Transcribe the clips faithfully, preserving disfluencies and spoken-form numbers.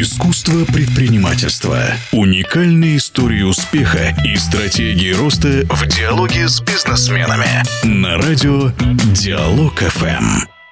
Искусство предпринимательства. Уникальные истории успеха и стратегии роста в диалоге с бизнесменами. На радио Диалог эф эм.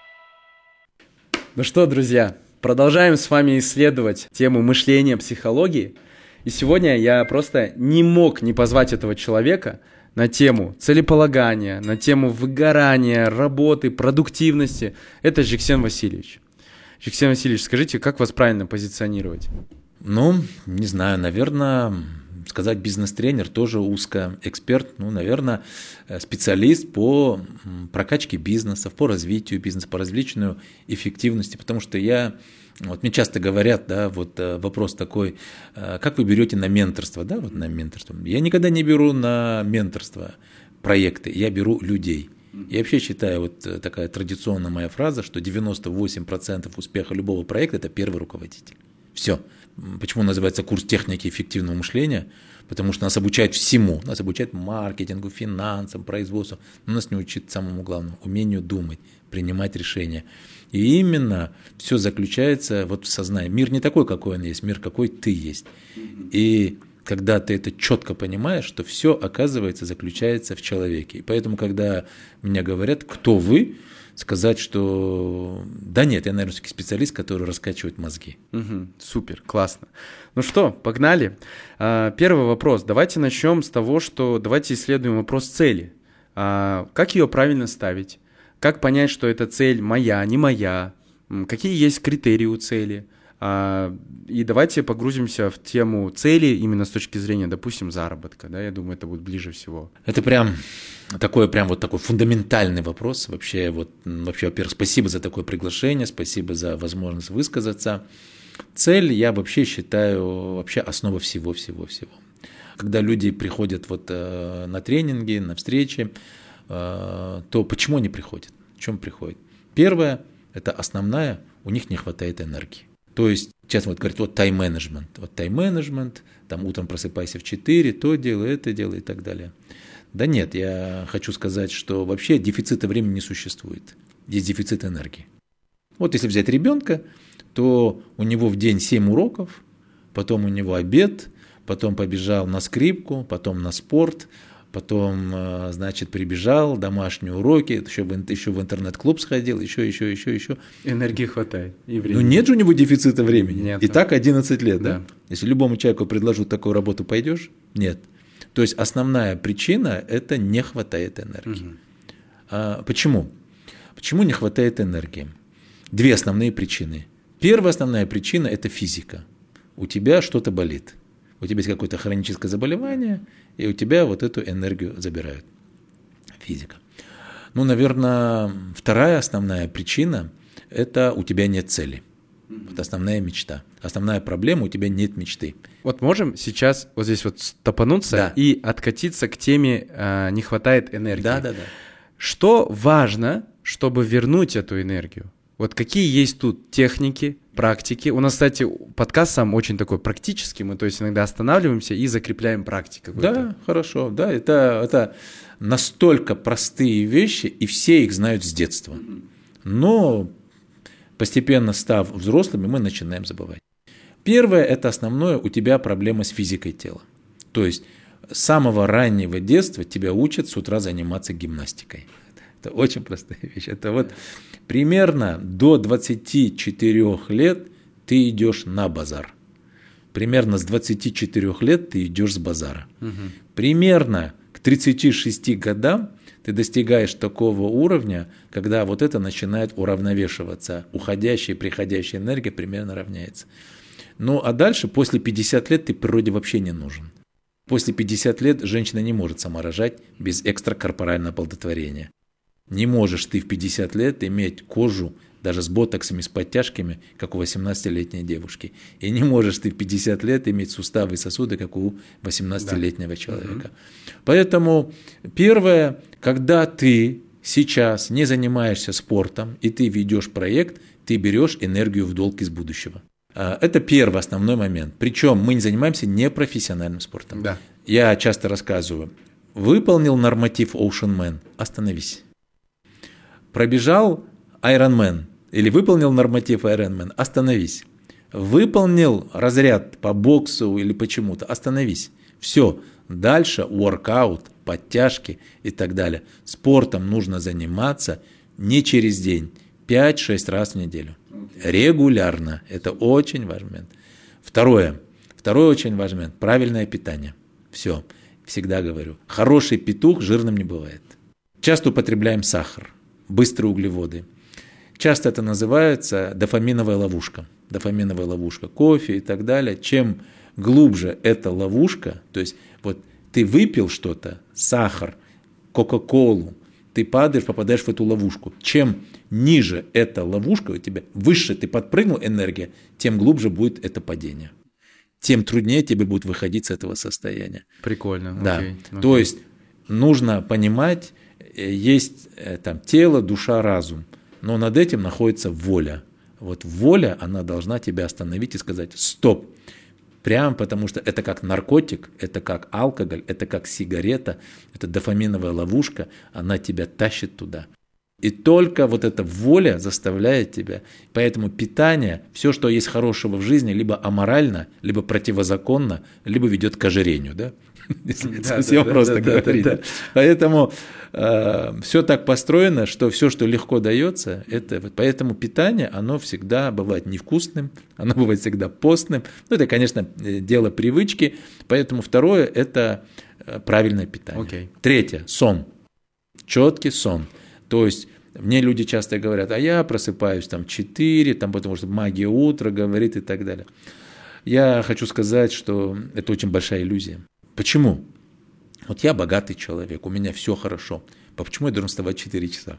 Ну что, друзья, продолжаем с вами исследовать тему мышления, психологии. И сегодня я просто не мог не позвать этого человека на тему целеполагания, на тему выгорания, работы, продуктивности. Это Жексен Васильевич. Жексен Васильевич, скажите, как вас правильно позиционировать? Ну, не знаю, наверное, сказать бизнес-тренер тоже узко, эксперт, ну, наверное, специалист по прокачке бизнеса, по развитию бизнеса, по развлечению эффективности, потому что я, вот мне часто говорят, да, вот вопрос такой, как вы берете на менторство, да, вот на менторство. Я никогда не беру на менторство проекты, я беру людей. Я вообще считаю, вот такая традиционная моя фраза, что девяносто восемь процентов успеха любого проекта – это первый руководитель. Все. Почему называется курс техники эффективного мышления? Потому что нас обучают всему. Нас обучают маркетингу, финансам, производству. Но нас не учат самому главному – умению думать, принимать решения. И именно все заключается вот в сознании. Мир не такой, какой он есть, мир какой ты есть. И когда ты это четко понимаешь, что все, оказывается, заключается в человеке. И поэтому, когда мне говорят, кто вы, сказать, что да нет, я, наверное, все-таки специалист, который раскачивает мозги. Угу, супер, классно. Ну что, погнали. Первый вопрос. Давайте начнем с того, что давайте исследуем вопрос цели. Как ее правильно ставить? Как понять, что эта цель моя, не моя? Какие есть критерии у цели? И давайте погрузимся в тему цели именно с точки зрения, допустим, заработка. Да, я думаю, это будет ближе всего. Это прям такой, прям вот такой фундаментальный вопрос. Вообще, вот, вообще, во-первых, спасибо за такое приглашение, спасибо за возможность высказаться. Цель, я вообще считаю, вообще основа всего-всего-всего. Когда люди приходят вот на тренинги, на встречи, то почему они приходят? В чем приходят? Первое, это основная, у них не хватает энергии. То есть, сейчас вот говорят, вот тайм-менеджмент, вот тайм-менеджмент, там утром просыпайся в четыре, то делай, это делай и так далее. Да нет, я хочу сказать, что вообще дефицита времени не существует, есть дефицит энергии. Вот если взять ребенка, то у него в день семь уроков, потом у него обед, потом побежал на скрипку, потом на спорт, потом, значит, прибежал, домашние уроки, еще в, еще в интернет-клуб сходил, еще, еще, еще, еще. Энергии хватает и времени. Ну нет же у него дефицита времени. Нет. И так одиннадцать лет, да. да? Если любому человеку предложу такую работу, пойдешь? Нет. То есть основная причина – это не хватает энергии. Угу. А, почему? Почему не хватает энергии? Две основные причины. Первая основная причина – это физика. У тебя что-то болит. У тебя есть какое-то хроническое заболевание, и у тебя вот эту энергию забирают. Физика. Ну, наверное, вторая основная причина – это у тебя нет цели. Вот основная мечта. Основная проблема – у тебя нет мечты. Вот можем сейчас вот здесь вот стопануться да. и откатиться к теме э, «не хватает энергии». Да, да, да. Что важно, чтобы вернуть эту энергию? Вот какие есть тут техники, практики? У нас, кстати, подкаст сам очень такой практический, мы то есть иногда останавливаемся и закрепляем практику. Да, хорошо, да, это, это настолько простые вещи, и все их знают с детства. Но постепенно став взрослыми, мы начинаем забывать. Первое, это основное, у тебя проблема с физикой тела. То есть с самого раннего детства тебя учат с утра заниматься гимнастикой. Это очень простая вещь. Это вот примерно до двадцати четырёх лет ты идешь на базар. Примерно с двадцати четырёх лет ты идешь с базара. Угу. Примерно к тридцати шести годам ты достигаешь такого уровня, когда вот это начинает уравновешиваться. Уходящая и приходящая энергия примерно равняется. Ну а дальше, после пятидесяти лет, ты природе вообще не нужен. После пятидесяти лет женщина не может сама рожать без экстракорпорального оплодотворения. Не можешь ты в пятьдесят лет иметь кожу даже с ботоксами, с подтяжками, как у восемнадцатилетней девушки. И не можешь ты в пятьдесят лет иметь суставы и сосуды, как у восемнадцатилетнего да. человека. Угу. Поэтому первое, когда ты сейчас не занимаешься спортом, и ты ведешь проект, ты берешь энергию в долг из будущего. Это первый основной момент. Причем мы не занимаемся непрофессиональным спортом. Да. Я часто рассказываю. Выполнил норматив Ocean Man, остановись. Пробежал Ironman или выполнил норматив Ironman, остановись. Выполнил разряд по боксу или почему-то, остановись. Все, дальше воркаут, подтяжки и так далее. Спортом нужно заниматься не через день, пять-шесть раз в неделю. Регулярно. Это очень важный момент. Второе. Второй очень важный момент. Правильное питание. Все. Всегда говорю. Хороший петух жирным не бывает. Часто употребляем сахар, быстрые углеводы. Часто это называется дофаминовая ловушка. Дофаминовая ловушка, кофе и так далее. Чем глубже эта ловушка, то есть вот ты выпил что-то, сахар, кока-колу, ты падаешь, попадаешь в эту ловушку. Чем ниже эта ловушка у тебя, выше ты подпрыгнул энергия, тем глубже будет это падение. Тем труднее тебе будет выходить с этого состояния. Прикольно. Да. Окей, окей. То есть нужно понимать, есть там тело, душа, разум, но над этим находится воля. Вот воля, она должна тебя остановить и сказать «стоп». Прямо потому что это как наркотик, это как алкоголь, это как сигарета, это дофаминовая ловушка, она тебя тащит туда. И только вот эта воля заставляет тебя. Поэтому питание, все, что есть хорошего в жизни, либо аморально, либо противозаконно, либо ведет к ожирению, да? Если совсем просто говорить. Поэтому все так построено, что все, что легко дается, это поэтому питание, оно всегда бывает невкусным, оно бывает всегда постным. Ну, это, конечно, дело привычки. Поэтому второе – это правильное питание. Третье – сон. Четкий сон. То есть мне люди часто говорят, а я просыпаюсь там четыре, там, потому что магия утра говорит и так далее. Я хочу сказать, что это очень большая иллюзия. Почему? Вот я богатый человек, у меня все хорошо. Почему я должен вставать в четыре часа?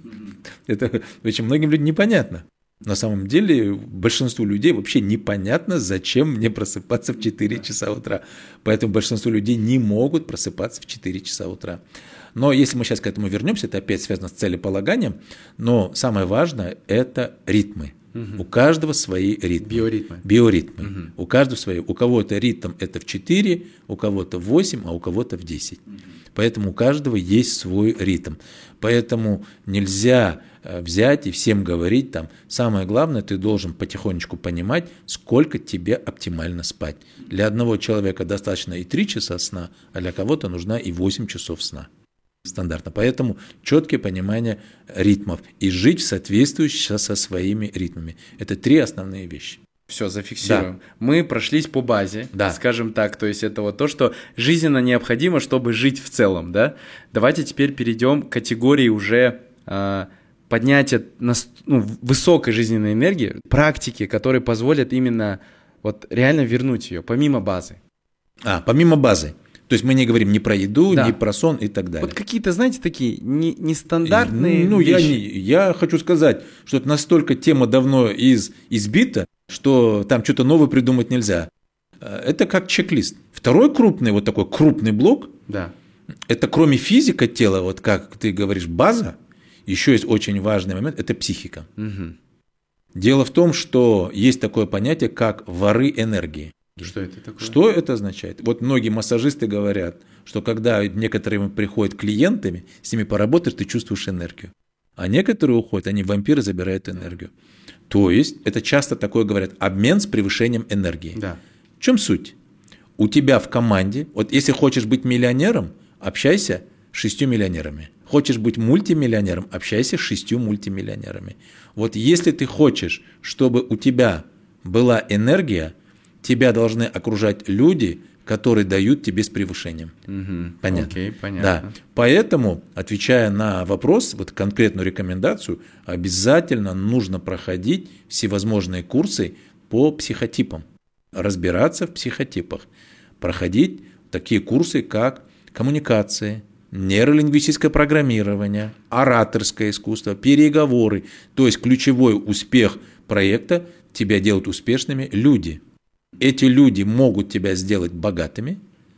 Это очень многим людям непонятно. На самом деле большинству людей вообще непонятно, зачем мне просыпаться в четыре часа утра. Поэтому большинство людей не могут просыпаться в четыре часа утра. Но если мы сейчас к этому вернемся, это опять связано с целеполаганием, но самое важное – это ритмы. Угу. У каждого свои ритмы. Биоритмы. Биоритмы. Угу. У каждого свои. У кого-то ритм – это в четыре, у кого-то в восемь, а у кого-то в десять. Угу. Поэтому у каждого есть свой ритм. Поэтому нельзя взять и всем говорить, там, самое главное, ты должен потихонечку понимать, сколько тебе оптимально спать. Для одного человека достаточно и три часа сна, а для кого-то нужна и восемь часов сна. Стандартно. Поэтому четкое понимание ритмов и жить в соответствии со своими ритмами. Это три основные вещи. Все, зафиксируем. Да. Мы прошлись по базе, да. скажем так, то есть это вот то, что жизненно необходимо, чтобы жить в целом, да? Давайте теперь перейдем к категории уже э, поднятия на, ну, высокой жизненной энергии, практики, которые позволят именно вот реально вернуть ее, помимо базы. А, помимо базы. То есть мы не говорим ни про еду, да. ни про сон и так далее. Вот какие-то, знаете, такие не, нестандартные ну, вещи. Я, не, я хочу сказать, что это настолько тема давно из, избита, что там что-то новое придумать нельзя. Это как чек-лист. Второй крупный, вот такой крупный блок, да. это кроме физика тела, вот как ты говоришь, база, еще есть очень важный момент, это психика. Угу. Дело в том, что есть такое понятие, как воры энергии. Что это такое? Что это означает? Вот многие массажисты говорят, что когда некоторые приходят клиентами, с ними поработаешь, ты чувствуешь энергию. А некоторые уходят, они вампиры, забирают энергию. То есть, это часто такое говорят, обмен с превышением энергии. Да. В чем суть? У тебя в команде, вот если хочешь быть миллионером, общайся с шестью миллионерами. Хочешь быть мультимиллионером, общайся с шестью мультимиллионерами. Вот если ты хочешь, чтобы у тебя была энергия, тебя должны окружать люди, которые дают тебе с превышением. Угу. Понятно? Окей, понятно. Да. Поэтому, отвечая на вопрос, вот конкретную рекомендацию, обязательно нужно проходить всевозможные курсы по психотипам, разбираться в психотипах, проходить такие курсы, как коммуникации, нейролингвистическое программирование, ораторское искусство, переговоры. То есть ключевой успех проекта тебя делают успешными люди. Эти люди могут тебя сделать богатыми,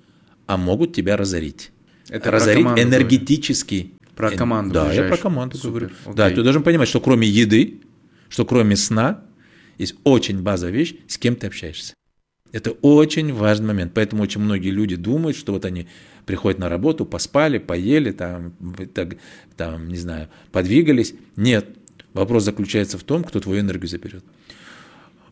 а могут тебя разорить. Это разорить энергетически. Про команду. Да, я про команду говорю. Да, ты должен понимать, что кроме еды, что кроме сна, есть очень базовая вещь, с кем ты общаешься. Это очень важный момент. Поэтому очень многие люди думают, что вот они приходят на работу, поспали, поели, там, так, там, не знаю, подвигались. Нет. Вопрос заключается в том, кто твою энергию заберет.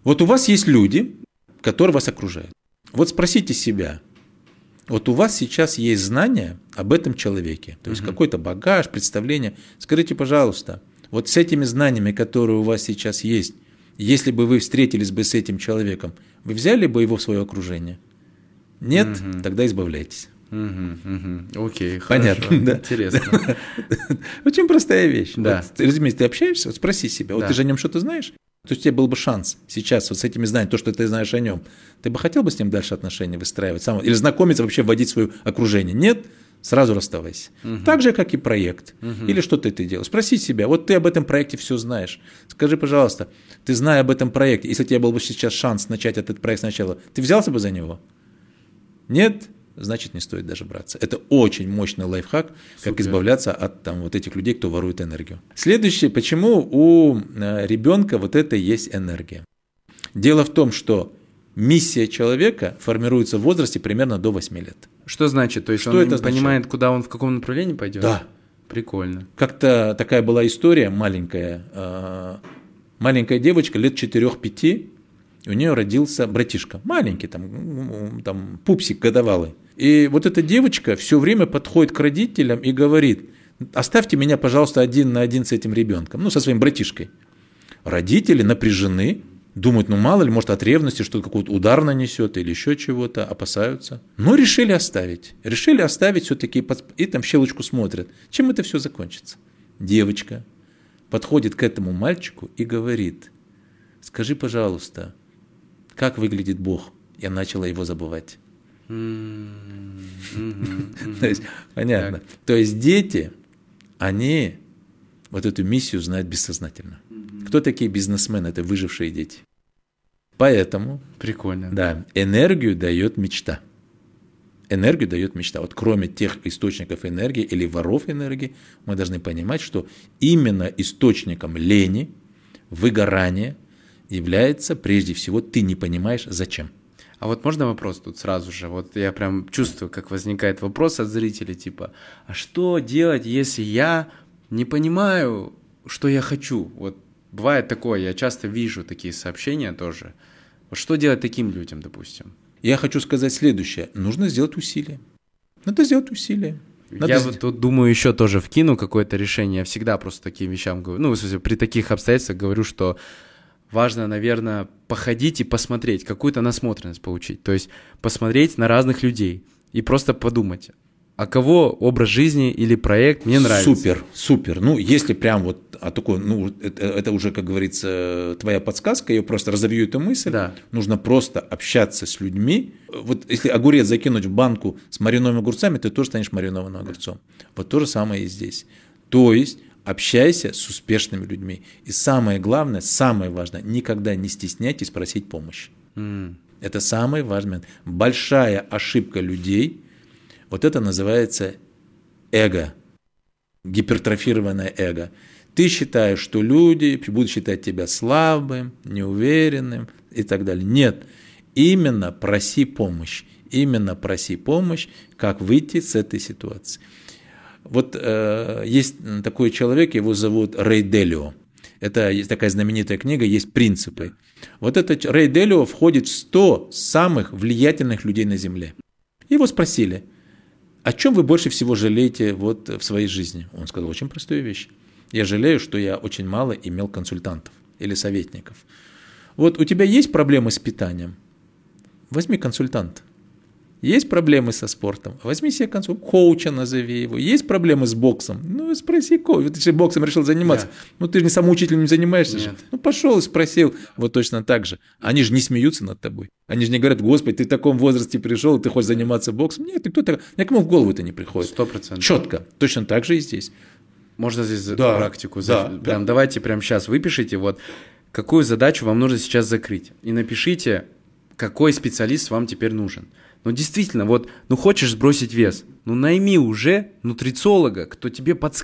Вот у вас есть люди, которые вас окружают. Вот спросите себя, вот у вас сейчас есть знания об этом человеке, то есть угу. какой-то багаж, представление. Скажите, пожалуйста, вот с этими знаниями, которые у вас сейчас есть, если бы вы встретились бы с этим человеком, вы взяли бы его в свое окружение? Нет? Угу. Тогда избавляйтесь. Угу, угу. Окей, понятно, хорошо. Да. Интересно. Очень простая вещь. Да. Вот, разумеется, ты общаешься, вот спроси себя, вот да. ты же о нем что-то знаешь? То есть у тебя был бы шанс сейчас вот с этими знаниями, то, что ты знаешь о нем, ты бы хотел бы с ним дальше отношения выстраивать, сам, или знакомиться, вообще вводить в свое окружение? Нет? Сразу расставайся. Угу. Так же, как и проект. Угу. Или что ты, ты делаешь. Спроси себя, вот ты об этом проекте все знаешь. Скажи, пожалуйста, ты зная об этом проекте, если у тебя был бы сейчас шанс начать этот проект сначала, ты взялся бы за него? Нет? Значит, не стоит даже браться. Это очень мощный лайфхак, Супер. Как избавляться от там, вот этих людей, кто ворует энергию. Следующее, почему у ребенка вот это есть энергия. Дело в том, что миссия человека формируется в возрасте примерно до восьми лет. Что значит? То есть что он это понимает, куда он, в каком направлении пойдет? Да. Прикольно. Как-то такая была история маленькая. Маленькая девочка лет четырех-пяти, у нее родился братишка, маленький, там, там пупсик годовалый. И вот эта девочка все время подходит к родителям и говорит: оставьте меня, пожалуйста, один на один с этим ребенком, ну, со своим братишкой. Родители напряжены, думают, ну, мало ли, может, от ревности что-то, какой-то удар нанесет или еще чего-то, опасаются. Но решили оставить. Решили оставить все-таки, и там в щелочку смотрят. Чем это все закончится? Девочка подходит к этому мальчику и говорит: скажи, пожалуйста, как выглядит Бог? Я начала его забывать. То есть, понятно. То есть дети, они вот эту миссию знают бессознательно. Кто такие бизнесмены? Это выжившие дети. Поэтому, прикольно. Да, энергию дает мечта. Энергию дает мечта. Вот кроме тех источников энергии или воров энергии, мы должны понимать, что именно источником лени, выгорания является прежде всего ты не понимаешь зачем. А вот можно вопрос тут сразу же? Вот я прям чувствую, как возникает вопрос от зрителей, типа, а что делать, если я не понимаю, что я хочу? Вот бывает такое, я часто вижу такие сообщения тоже. Вот что делать таким людям, допустим? Я хочу сказать следующее. Нужно сделать усилие. Надо сделать усилие. Надо я сдел... вот тут думаю, еще тоже вкину какое-то решение. Я всегда просто таким вещам говорю. Ну, в смысле, при таких обстоятельствах говорю, что важно, наверное, походить и посмотреть, какую-то насмотренность получить. То есть посмотреть на разных людей и просто подумать, а кого образ жизни или проект мне нравится. Супер, супер. Ну, если прям вот, а такой, ну, это, это уже, как говорится, твоя подсказка, я просто разовью эту мысль. Да. Нужно просто общаться с людьми. Вот если огурец закинуть в банку с маринованными огурцами, ты тоже станешь маринованным огурцом. Вот то же самое и здесь. То есть общайся с успешными людьми. И самое главное, самое важное, никогда не стесняйтесь просить помощи. Mm. Это самый важный момент. Большая ошибка людей, вот это называется эго, гипертрофированное эго. Ты считаешь, что люди будут считать тебя слабым, неуверенным и так далее. Нет, именно проси помощь. Именно проси помощь, как выйти с этой ситуации. Вот э, есть такой человек, его зовут Рэй Далио. Это есть такая знаменитая книга, есть принципы. Вот этот Рэй Далио входит в сто самых влиятельных людей на Земле. Его спросили: о чем вы больше всего жалеете вот в своей жизни? Он сказал очень простую вещь. Я жалею, что я очень мало имел консультантов или советников. Вот у тебя есть проблемы с питанием? Возьми консультанта. Есть проблемы со спортом? Возьми себе консультанта, коуча назови его. Есть проблемы с боксом? Ну, спроси коуча. Ты же боксом решил заниматься. Да. Ну, ты же не самоучителем не занимаешься же. Ну, пошел и спросил. Вот точно так же. Они же не смеются над тобой. Они же не говорят: Господи, ты в таком возрасте пришел, ты хочешь заниматься боксом. Нет, ты кто-то. Никому в голову это не приходит. Сто процентов. Четко. Точно так же и здесь. Можно здесь да. практику? Да. Прям Да. давайте прямо сейчас выпишите, вот какую задачу вам нужно сейчас закрыть. И напишите, какой специалист вам теперь нужен. Ну, действительно, вот, ну, хочешь сбросить вес, ну, найми уже нутрициолога, кто тебе подскажет.